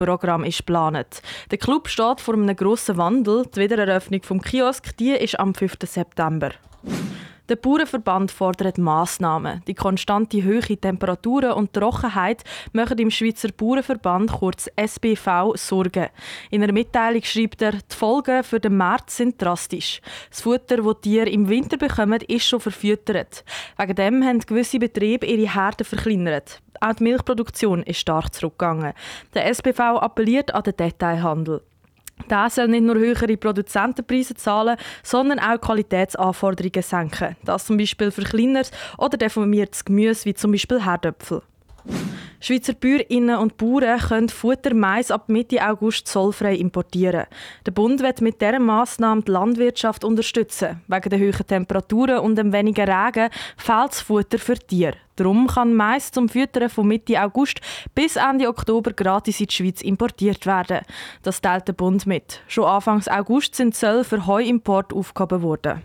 Programm ist geplant. Der Club steht vor einem grossen Wandel. Die Wiedereröffnung des Kiosks ist am 5. September. Der Bauernverband fordert Massnahmen. Die konstante hohe Temperaturen und Trockenheit machen im Schweizer Bauernverband, kurz SBV, Sorgen. In einer Mitteilung schreibt er, die Folgen für den März sind drastisch. Das Futter, das die Tiere im Winter bekommen, ist schon verfüttert. Wegen dem haben gewisse Betriebe ihre Herden verkleinert. Auch die Milchproduktion ist stark zurückgegangen. Der SBV appelliert an den Detailhandel. Der soll nicht nur höhere Produzentenpreise zahlen, sondern auch Qualitätsanforderungen senken. Das zum Beispiel für kleineres oder deformiertes Gemüse, wie zum Beispiel Herdöpfel. Schweizer Bäuerinnen und Bauern können Futter Mais ab Mitte August zollfrei importieren. Der Bund will mit dieser Massnahme die Landwirtschaft unterstützen. Wegen der hohen Temperaturen und dem wenigen Regen fehlt das Futter für Tiere. Darum kann Mais zum Füttern von Mitte August bis Ende Oktober gratis in die Schweiz importiert werden. Das teilt der Bund mit. Schon Anfang August sind Zölle für Heuimport aufgehoben worden.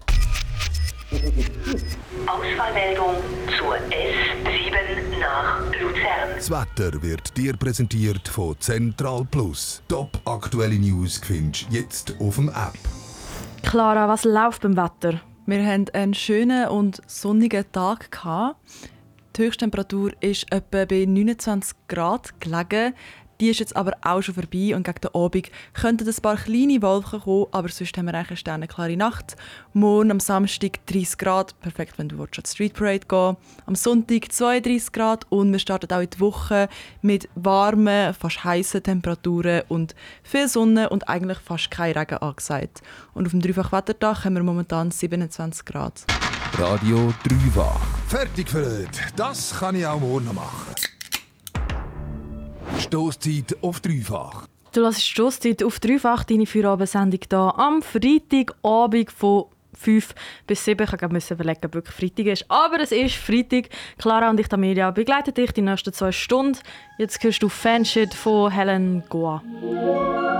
Ausfallmeldung zur S7 nach Luzern. Das Wetter wird dir präsentiert von Central Plus. Top aktuelle News findest du jetzt auf dem App. Clara, was läuft beim Wetter? Wir hatten einen schönen und sonnigen Tag. Die Höchsttemperatur ist etwa bei 29 Grad gelegen. Die ist jetzt aber auch schon vorbei und gegen den Abend könnten ein paar kleine Wolken kommen, aber sonst haben wir eigentlich eine sternenklare Nacht. Morgen am Samstag 30 Grad, perfekt, wenn du an die Street Parade gehen. Am Sonntag 32 Grad und wir starten auch in die Woche mit warmen, fast heißen Temperaturen und viel Sonne und eigentlich fast kein Regen angesagt. Und auf dem Dreifach-Wetterdach haben wir momentan 27 Grad. Radio Dreifach. Fertig für heute. Das kann ich auch morgen noch machen. Stosszeit auf Dreifach. Du hörst Stosszeit auf Dreifach, deine Feierabendsendung hier am Freitagabend von 5 bis 7. Ich musste überlegen, ob wirklich Freitag ist. Aber es ist Freitag. Clara und ich, Amelia, begleiten dich die nächsten 2 Stunden. Jetzt hörst du Fanshit von Helen Goa.